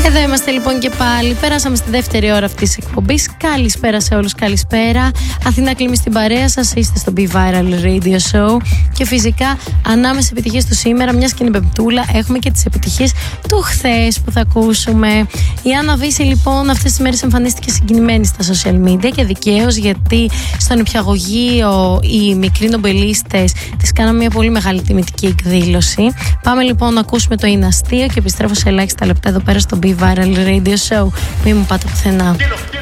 Εδώ είμαστε λοιπόν και πάλι. Περάσαμε στη δεύτερη ώρα αυτής της εκπομπής. Καλησπέρα σε όλους, καλησπέρα. Αθηνά Κλίμη στην παρέα σας. Είστε στο Be Viral Radio Show. Και φυσικά ανάμεσα επιτυχίες του σήμερα, μιας και είναι Πεμπτούλα, έχουμε και τις επιτυχίες του χθες που θα ακούσουμε. Η Άννα Βύση λοιπόν αυτές τις μέρες εμφανίστηκε συγκινημένη στα social media και δικαίως, γιατί στο νηπιαγωγείο οι μικροί νομπελίστες της κάναμε μια πολύ μεγάλη τιμητική εκδήλωση. Πάμε λοιπόν να ακούσουμε το Είναι Αστείο και επιστρέφω σε ελάχιστα λεπτά εδώ πέρα στο Be Viral Radio Show. Μην μου πάτε πουθενά.